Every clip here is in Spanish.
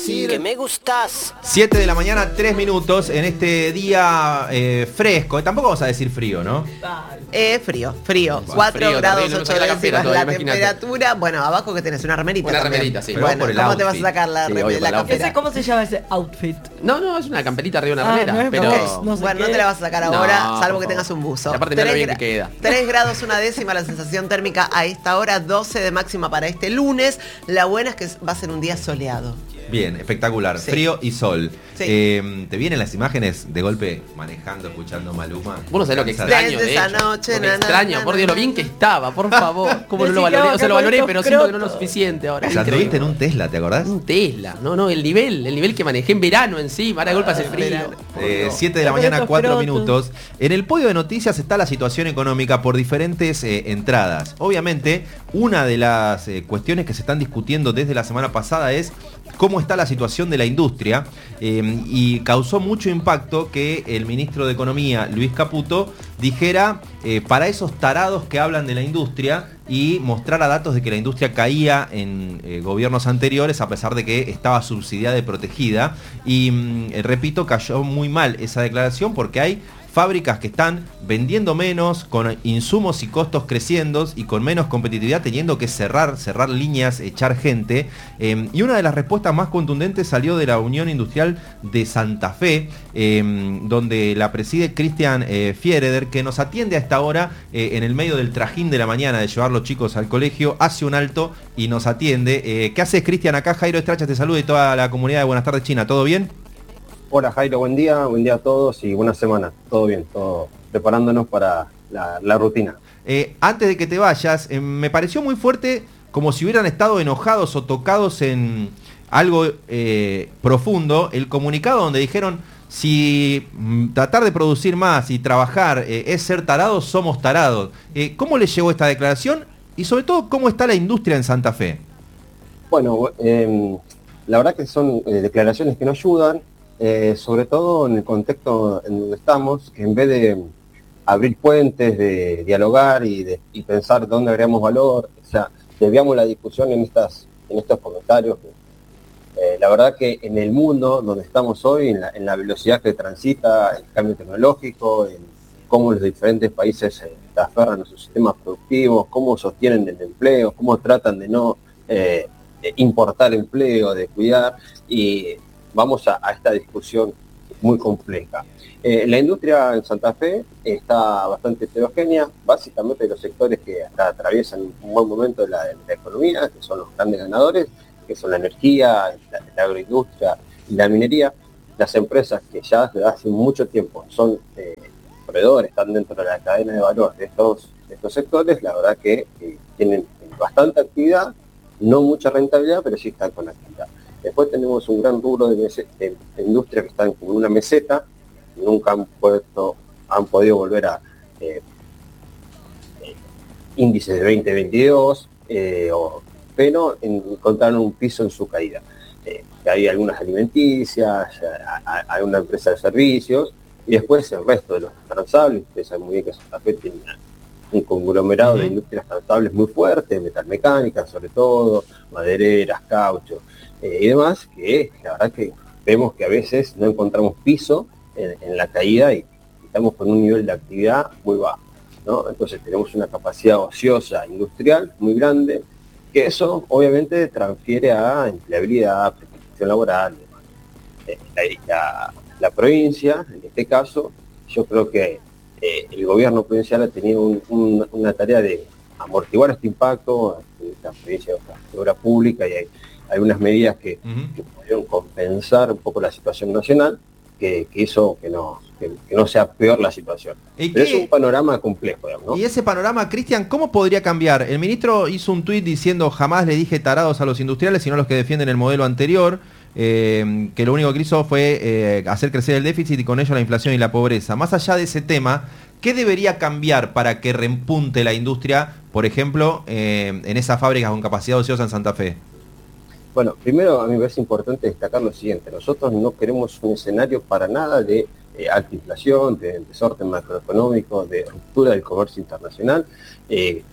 decir que me gustas. 7 de la mañana, 3 minutos en este día fresco. Tampoco vamos a decir frío, ¿no? Frío. Bueno, 4 frío, grados, terrible, 8 no saca la décimas campera la todavía, imagínate. temperatura. Bueno, abajo que tenés una remerita. Una también. remerita, sí. Pero Bueno, por el ¿cómo te vas a outfit. sacar la Sí, obvio, por el campera? outfit. ¿Cómo se llama ese outfit? No, es una camperita arriba de una remera, no es pero... porque no sé Bueno, no qué. te la vas a sacar ahora, No, salvo por que tengas favor. un buzo. Y aparte mira lo bien que queda. 3 grados, 1 décima la sensación térmica a esta hora, 12 de máxima para este lunes. La buena es que va a ser un día soleado. Bien, espectacular. Sí. Frío y sol. Sí. ¿Te vienen las imágenes de golpe manejando, escuchando Maluma? Vos no sabés lo que Cansada. extraño, Desde de esa hecho. noche, Lo que na, na, extraño, na, por Dios, na, lo bien na. que estaba, por favor. Cómo no lo Decí que valoré, hago o sea, lo acá valoré, con pero estos siento que no es lo crotos. suficiente ahora. O sea, Increíble. anduviste en un Tesla, ¿te acordás? Un Tesla, no, el nivel que manejé en verano encima, ahora de golpe hace frío. verano. 7 de la mañana, Crotos, 4 crotos. minutos. En el podio de noticias está la situación económica por diferentes entradas. Obviamente, una de las cuestiones que se están discutiendo desde la semana pasada es cómo está la situación de la industria, y causó mucho impacto que el ministro de Economía, Luis Caputo, dijera para esos tarados que hablan de la industria y mostrara datos de que la industria caía en gobiernos anteriores a pesar de que estaba subsidiada y protegida. Y repito, cayó muy mal esa declaración porque hay fábricas que están vendiendo menos, con insumos y costos creciendo y con menos competitividad, teniendo que cerrar líneas, echar gente. Y una de las respuestas más contundentes salió de la Unión Industrial de Santa Fe, donde la preside Cristian Fiereder, que nos atiende a esta hora en el medio del trajín de la mañana de llevar los chicos al colegio, hace un alto y nos atiende. ¿Qué haces, Cristian? Acá Jairo Estracha te saluda y toda la comunidad de Buenas Tardes China. ¿Todo bien? Hola Jairo, buen día a todos y buena semana. Todo bien, todo preparándonos para la rutina. Antes de que te vayas, me pareció muy fuerte como si hubieran estado enojados o tocados en algo profundo, el comunicado donde dijeron si tratar de producir más y trabajar es ser tarados, somos tarados. ¿Cómo les llegó esta declaración? Y sobre todo, ¿cómo está la industria en Santa Fe? Bueno, la verdad que son declaraciones que no ayudan. Sobre todo en el contexto en donde estamos, que en vez de abrir puentes, de dialogar y pensar dónde agregamos valor, o sea, desviamos la discusión en estos comentarios. La verdad que en el mundo donde estamos hoy, en la velocidad que transita, el cambio tecnológico, en cómo los diferentes países se aferran a sus sistemas productivos, cómo sostienen el empleo, cómo tratan de no importar empleo, de cuidar, y vamos a esta discusión muy compleja. La industria en Santa Fe está bastante heterogénea, básicamente los sectores que hasta atraviesan un buen momento de la economía, que son los grandes ganadores, que son la energía, la agroindustria y la minería. Las empresas que ya desde hace mucho tiempo son proveedores, están dentro de la cadena de valor de estos sectores, la verdad que tienen bastante actividad, no mucha rentabilidad, pero sí están con actividad. Después tenemos un gran rubro de industria que están como una meseta, nunca han podido volver a índices de 2022, pero encontraron un piso en su caída. Hay algunas alimenticias, hay una empresa de servicios, y después el resto de los transables. Ustedes saben muy bien que Santa Fe tiene un conglomerado de industrias transables muy fuerte, metalmecánica sobre todo, madereras, caucho, y demás, que la verdad que vemos que a veces no encontramos piso en la caída y estamos con un nivel de actividad muy bajo, ¿no? Entonces tenemos una capacidad ociosa industrial muy grande, que eso obviamente transfiere a empleabilidad, protección laboral, la provincia, en este caso, yo creo que el gobierno provincial ha tenido una tarea de amortiguar este impacto en esta provincia de obra pública, y hay algunas medidas que pudieron compensar un poco la situación nacional, que hizo que no sea peor la situación. Pero es un panorama complejo, digamos, ¿no? Y ese panorama, Cristian, ¿cómo podría cambiar? El ministro hizo un tuit diciendo jamás le dije tarados a los industriales, sino a los que defienden el modelo anterior, que lo único que hizo fue hacer crecer el déficit y con ello la inflación y la pobreza. Más allá de ese tema, ¿qué debería cambiar para que repunte la industria, por ejemplo, en esas fábricas con capacidad ociosa en Santa Fe? Bueno, primero a mí me parece importante destacar lo siguiente: nosotros no queremos un escenario para nada de alta inflación, de desorden macroeconómico, de ruptura del comercio internacional.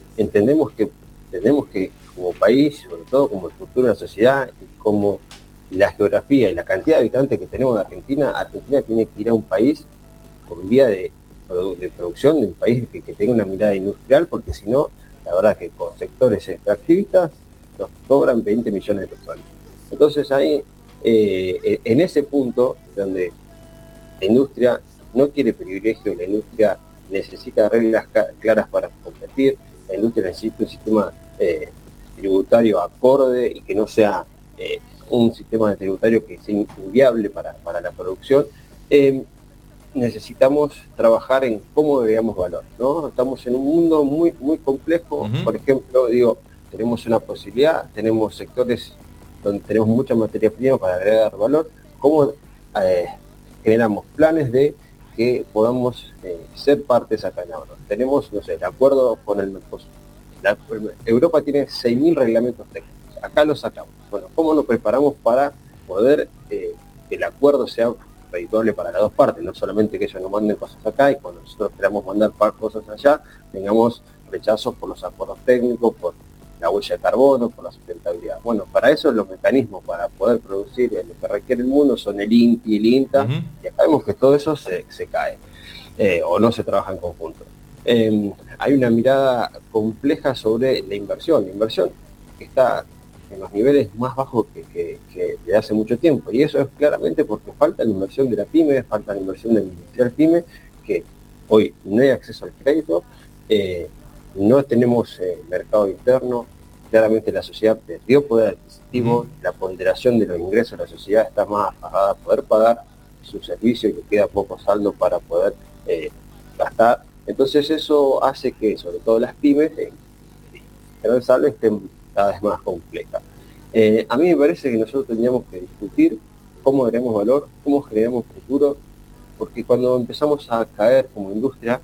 Entendemos que tenemos que, como país, sobre todo como estructura de la sociedad y como la geografía y la cantidad de habitantes que tenemos en Argentina, Argentina tiene que ir a un país por vía de producción, de un país que tenga una mirada industrial, porque si no, la verdad que con sectores extractivistas nos cobran 20 millones de personas. Entonces ahí, en ese punto, donde la industria no quiere privilegio, la industria necesita reglas claras para competir, la industria necesita un sistema tributario acorde y que no sea un sistema tributario que sea inviable para la producción. Necesitamos trabajar en cómo agregamos valor, ¿no? Estamos en un mundo muy complejo. Por ejemplo, tenemos una posibilidad, tenemos sectores donde tenemos mucha materia prima para agregar valor. ¿Cómo generamos planes de que podamos ser parte de esa cadena? Tenemos, no sé, el acuerdo con el Mercosur. Europa tiene 6.000 reglamentos técnicos. Acá los sacamos. Bueno, ¿cómo nos preparamos para poder que el acuerdo sea redituable para las dos partes? No solamente que ellos nos manden cosas acá y cuando nosotros queramos mandar cosas allá, tengamos rechazos por los acuerdos técnicos, por la huella de carbono, por la sustentabilidad. Bueno, para eso los mecanismos para poder producir lo que requiere el mundo son el INTI y el INTA, y acá vemos que todo eso se cae, o no se trabaja en conjunto. Hay una mirada compleja sobre la inversión que está en los niveles más bajos que de hace mucho tiempo, y eso es claramente porque falta la inversión de la pyme, falta la inversión del industrial pyme, que hoy no hay acceso al crédito, no tenemos mercado interno, claramente la sociedad perdió poder adquisitivo, la ponderación de los ingresos de la sociedad está más apagada a poder pagar su servicio y le queda poco saldo para poder gastar. Entonces eso hace que, sobre todo las pymes, el saldo estén cada vez más compleja. A mí me parece que nosotros tendríamos que discutir cómo agregamos valor, cómo generamos futuro, porque cuando empezamos a caer como industria,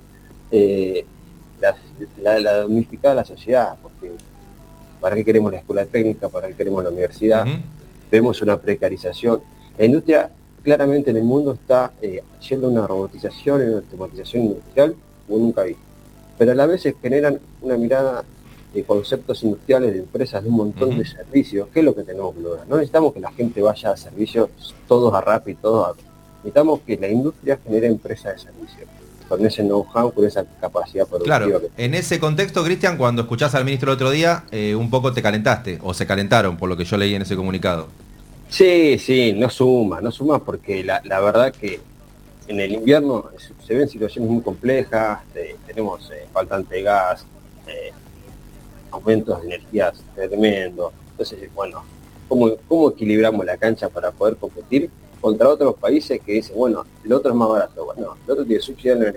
la damnificada la sociedad, porque ¿para qué queremos la escuela técnica? ¿Para qué queremos la universidad? Vemos una precarización. La industria claramente en el mundo está yendo a una robotización, una automatización industrial como nunca vi. Pero a la vez se generan una mirada de conceptos industriales, de empresas, de un montón de servicios. ¿Qué es lo que tenemos que lograr? No necesitamos que la gente vaya a servicios todos a Rappi, necesitamos que la industria genere empresas de servicios, con ese know-how, con esa capacidad productiva. Claro, en ese contexto, Cristian, cuando escuchás al ministro el otro día, un poco te calentaste, o se calentaron, por lo que yo leí en ese comunicado. Sí, no suma porque la verdad que en el invierno se ven situaciones muy complejas, tenemos faltante de gas, aumentos de energías tremendos. Entonces, bueno, ¿cómo equilibramos la cancha para poder competir contra otros países que dicen, bueno, el otro es más barato? Bueno, el otro tiene subsidiado la